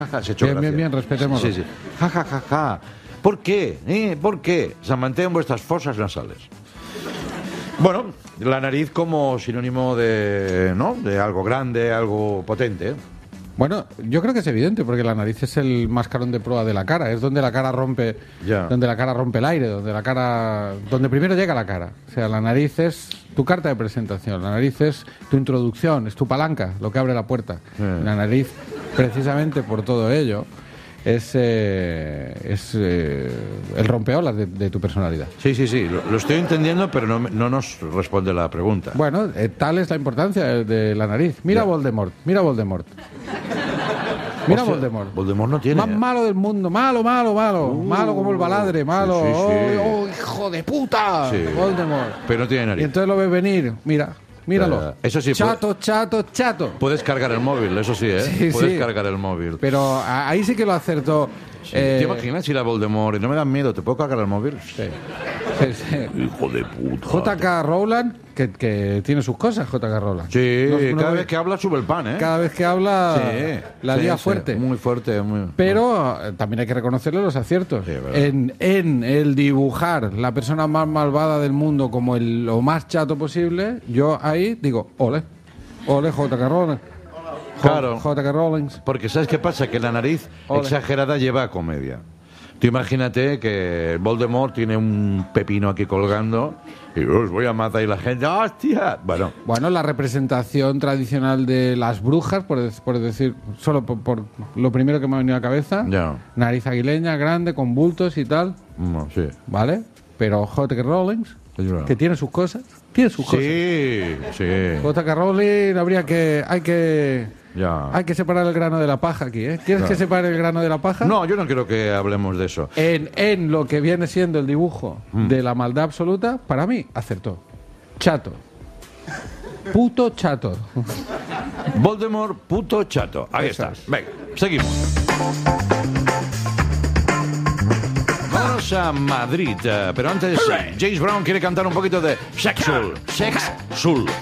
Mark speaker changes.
Speaker 1: Se ha hecho gracia.
Speaker 2: Bien, respetémoslo.
Speaker 1: Sí. Ja, ja, ja, ja. ¿Por qué? ¿Por qué? Se mantengan vuestras fosas nasales. Bueno, la nariz como sinónimo de, ¿no?, de algo grande, algo potente.
Speaker 2: Bueno, yo creo que es evidente, porque la nariz es el mascarón de proa de la cara, es donde la cara rompe, donde la cara rompe el aire, donde primero llega la cara. O sea, la nariz es tu carta de presentación, la nariz es tu introducción, es tu palanca, lo que abre la puerta. La nariz, precisamente por todo ello, es el rompeolas de tu personalidad.
Speaker 1: Sí, lo estoy entendiendo, pero no nos responde la pregunta.
Speaker 2: Bueno, tal es la importancia de la nariz. Mira Voldemort. Mira
Speaker 1: Hostia,
Speaker 2: Voldemort.
Speaker 1: Voldemort no tiene.
Speaker 2: Más malo del mundo. Malo. Malo como el baladre. Malo.
Speaker 1: Sí.
Speaker 2: ¡Oh, hijo de puta!
Speaker 1: Sí.
Speaker 2: Voldemort.
Speaker 1: Pero no tiene nariz.
Speaker 2: Y entonces lo ves venir. Míralo.
Speaker 1: Eso sí.
Speaker 2: Chato.
Speaker 1: Puedes cargar el móvil, eso sí, ¿eh?
Speaker 2: Sí,
Speaker 1: Puedes
Speaker 2: sí.
Speaker 1: cargar el móvil.
Speaker 2: Pero ahí sí que lo acertó.
Speaker 1: Sí. ¿Te imaginas ir a Voldemort y no me dan miedo? ¿Te puedo cargar el móvil?
Speaker 2: Sí.
Speaker 1: Hijo de puta.
Speaker 2: J.K. Rowland, que tiene sus cosas, J.K. Rowland.
Speaker 1: Sí, cada vez que habla sube el pan, ¿eh?
Speaker 2: Cada vez que habla la lía fuerte.
Speaker 1: Muy fuerte.
Speaker 2: Pero también hay que reconocerle los aciertos.
Speaker 1: Sí,
Speaker 2: en el dibujar la persona más malvada del mundo como lo más chato posible, yo ahí digo, ole J.K. Rowling.
Speaker 1: Claro.
Speaker 2: J.K. Rowling.
Speaker 1: Porque ¿sabes qué pasa? Que la nariz exagerada lleva a comedia. Tú imagínate que Voldemort tiene un pepino aquí colgando y os voy a matar y la gente, ¡hostia!
Speaker 2: Bueno, la representación tradicional de las brujas, por decir, solo por lo primero que me ha venido a la cabeza, nariz aguileña, grande, con bultos y tal.
Speaker 1: Sí.
Speaker 2: ¿Vale? Pero J.K. Rowling, que tiene sus cosas.
Speaker 1: Sí.
Speaker 2: J.K. Rowling hay que separar el grano de la paja aquí, ¿eh? ¿Quieres que separe el grano de la paja?
Speaker 1: No, yo no quiero que hablemos de eso.
Speaker 2: En lo que viene siendo el dibujo de la maldad absoluta, para mí, acertó. Chato. Puto chato.
Speaker 1: Voldemort, puto chato. Ahí está. Venga, seguimos. Vamos a Madrid, pero antes James Brown quiere cantar un poquito de Sexul.